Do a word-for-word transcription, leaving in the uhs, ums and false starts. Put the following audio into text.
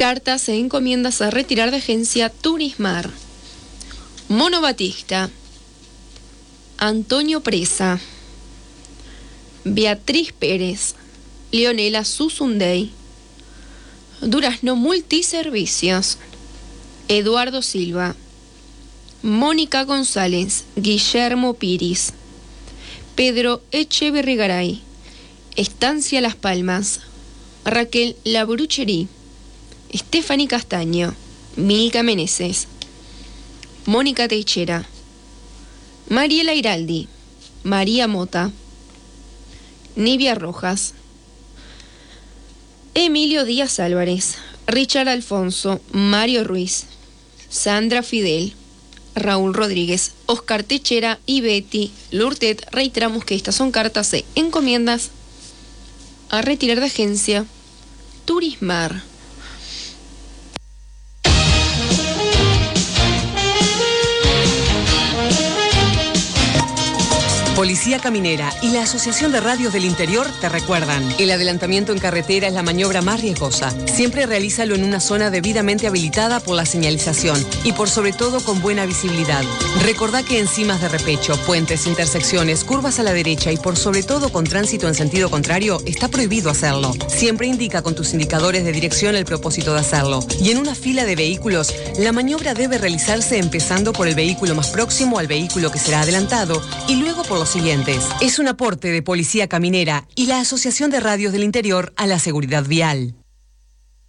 Cartas e encomiendas a retirar de agencia Turismar. Mono Batista. Antonio Presa. Beatriz Pérez. Leonela Susundey. Durazno Multiservicios. Eduardo Silva. Mónica González. Guillermo Piris. Pedro Echeverrigaray. Estancia Las Palmas. Raquel Labrucherí. Stephanie Castaño. Mica Meneses. Mónica Teixeira. Mariela Iraldi. María Mota. Nivia Rojas. Emilio Díaz Álvarez. Richard Alfonso. Mario Ruiz. Sandra Fidel. Raúl Rodríguez. Oscar Techera y Betty Lurtet. Reiteramos que estas son cartas de encomiendas a retirar de agencia Turismar. Policía Caminera y la Asociación de Radios del Interior te recuerdan: el adelantamiento en carretera es la maniobra más riesgosa. Siempre realízalo en una zona debidamente habilitada por la señalización y por sobre todo con buena visibilidad. Recordá que en cimas de repecho, puentes, intersecciones, curvas a la derecha y por sobre todo con tránsito en sentido contrario, está prohibido hacerlo. Siempre indica con tus indicadores de dirección el propósito de hacerlo. Y en una fila de vehículos, la maniobra debe realizarse empezando por el vehículo más próximo al vehículo que será adelantado y luego por los siguientes. Es un aporte de Policía Caminera y la Asociación de Radios del Interior a la seguridad vial.